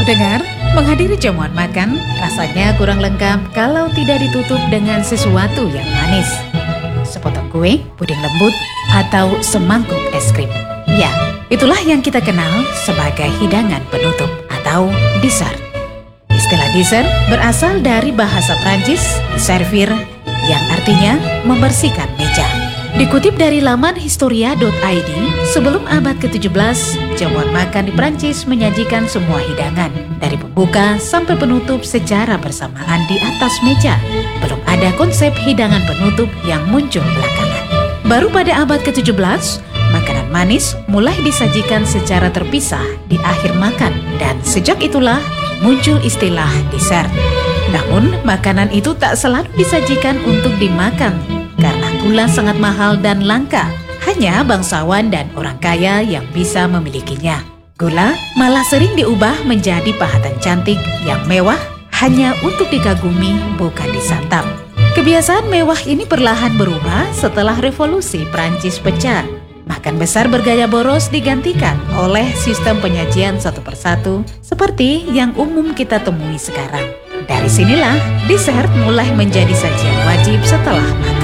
Pendengar, menghadiri jamuan makan rasanya kurang lengkap kalau tidak ditutup dengan sesuatu yang manis. Sepotong kue, puding lembut, atau semangkuk es krim. Ya, itulah yang kita kenal sebagai hidangan penutup atau dessert. Istilah dessert berasal dari bahasa Prancis servir, yang artinya membersihkan meja. Dikutip dari laman historia.id, sebelum abad ke-17, jamuan makan di Prancis menyajikan semua hidangan, dari pembuka sampai penutup secara bersamaan di atas meja. Belum ada konsep hidangan penutup yang muncul belakangan. Baru pada abad ke-17, makanan manis mulai disajikan secara terpisah di akhir makan, dan sejak itulah muncul istilah dessert. Namun, makanan itu tak selalu disajikan untuk dimakan, karena gula sangat mahal dan langka. Hanya bangsawan dan orang kaya yang bisa memilikinya. Gula malah sering diubah menjadi pahatan cantik yang mewah hanya untuk dikagumi, bukan disantap. Kebiasaan mewah ini perlahan berubah setelah revolusi Prancis pecah. Makan besar bergaya boros digantikan oleh sistem penyajian satu persatu seperti yang umum kita temui sekarang. Dari sinilah dessert mulai menjadi sajian wajib setelah makan.